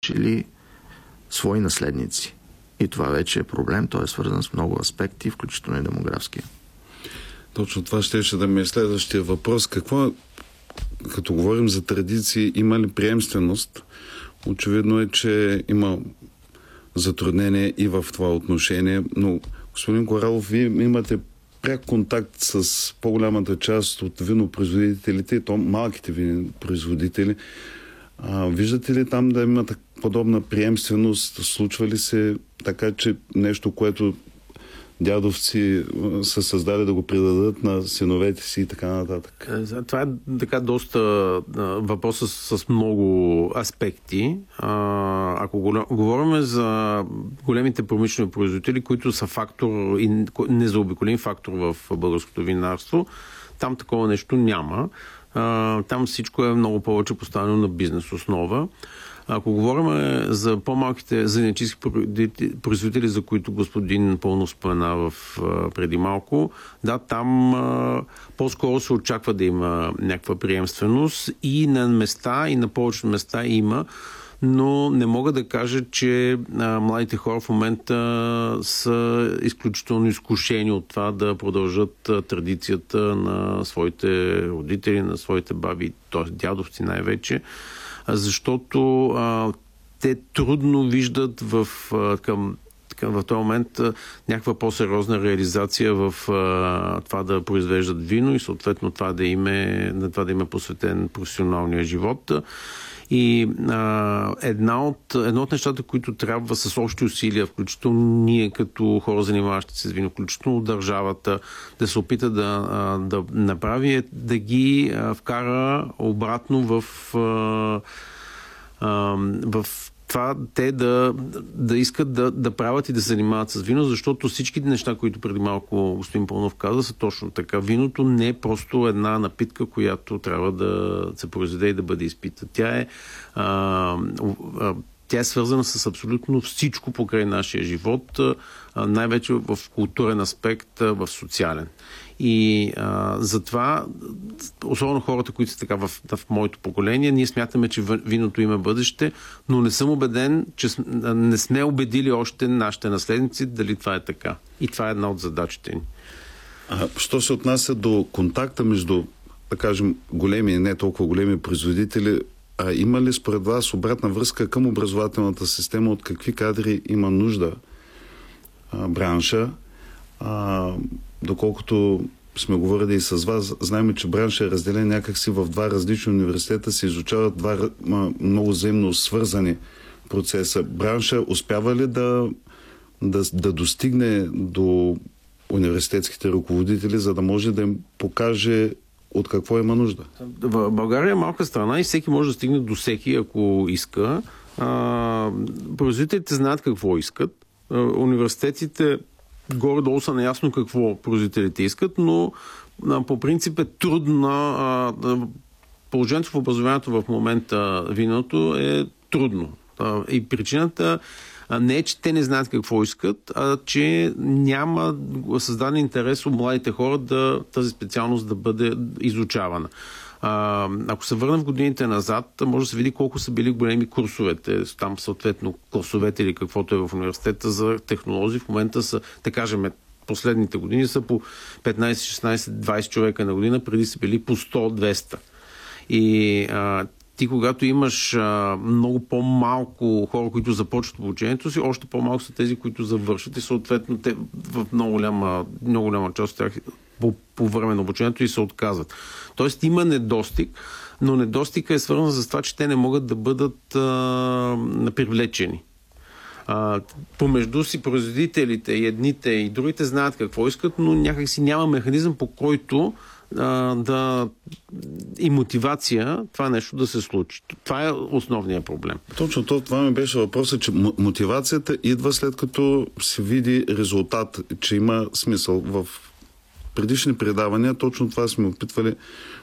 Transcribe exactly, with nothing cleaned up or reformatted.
получили свои наследници. И това вече е проблем, той е свързан с много аспекти, включително и демографския. Точно това ще, ще да ми е следващия въпрос. Какво е, като говорим за традиции, има ли приемственост? Очевидно е, че има затруднение и в това отношение, но господин Коралов, вие имате пряк контакт с по-голямата част от винопроизводителите, и то малките винопроизводители. А, виждате ли там да има подобна приемственост? Случва ли се така, че нещо, което дядовци са създали, да го предадат на синовете си и така нататък? Това е така доста въпроса с много аспекти. Ако говорим за големите промишлени производители, които са фактор и незаобиколим фактор в българското винарство, там такова нещо няма. Там всичко е много повече поставено на бизнес основа. Ако говорим за по-малките зеленчийски производители, за които господин Пълно спомена в, преди малко, да, там а, по-скоро се очаква да има някаква приемственост и на места, и на повече места има, но не мога да кажа, че а, младите хора в момента са изключително изкушени от това да продължат а, традицията на своите родители, на своите баби, т.е. дядовци най-вече, защото а, те трудно виждат в, а, към, към, в този момент а, някаква по-сериозна реализация в а, това да произвеждат вино и съответно това да им е, на това да им е посветен професионалния живот. И а, една от, едно от нещата, които трябва с общи усилия, включително ние като хора, занимаващи се с вино, включително държавата, да се опита да, да направи, е да ги вкара обратно в, в това те да, да искат да, да правят и да се занимават с вино, защото всички неща, които преди малко господин Пълнов каза, са точно така. Виното не е просто една напитка, която трябва да се произведе и да бъде изпита. Тя е, а, а, тя е свързана с абсолютно всичко покрай нашия живот, а, най-вече в културен аспект, а, в социален. И а, затова, особено хората, които са така в, в моето поколение, ние смятаме, че виното има бъдеще, но не съм убеден, че не сме убедили още нашите наследници дали това е така. И това е една от задачите ни. А, що се отнася до контакта между, да кажем, големи и не толкова големи производители, а има ли според вас обратна връзка към образователната система, от какви кадри има нужда а, бранша? А, доколкото сме говорили и с вас, знаем, че браншът е разделен някакси в два различни университета, се изучават два много взаимно свързани процеса. Бранша успява ли да, да, да достигне до университетските ръководители, за да може да им покаже от какво има нужда? В България е малка страна и всеки може да стигне до всеки, ако иска. А, производителите знаят какво искат. А, университетите горе-долу са наясно какво производителите искат, но а, по принцип е трудно. А, положението в образованието в момента виното е трудно. А, и причината а, не е, че те не знаят какво искат, а че няма създаден интерес у младите хора да тази специалност да бъде изучавана. А, ако се върнем в годините назад, може да се види колко са били големи курсовете. Там съответно класовете или каквото е в университета за технолози. В момента са, да кажем, последните години са по петнайсет, шестнайсет, двайсет човека на година, преди са били по сто до двеста. И а, ти когато имаш а, много по-малко хора, които започват обучението си, още по-малко са тези, които завършат и съответно те в много голяма, много голяма част от тях по, по време на обучението и се отказват. Тоест има недостиг, но недостига е свързан с това, че те не могат да бъдат а, привлечени. А, помежду си производителите и едните и другите знаят какво искат, но някак си няма механизъм, по който а, да и мотивация това нещо да се случи. Това е основният проблем. Точно това ми беше въпросът, че мотивацията идва след като се види резултат, че има смисъл. В предишни предавания точно това сме опитвали